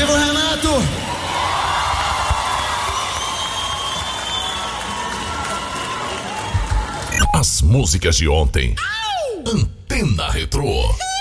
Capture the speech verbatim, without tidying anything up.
Viva o Renato! As músicas de ontem. Antena Retrô.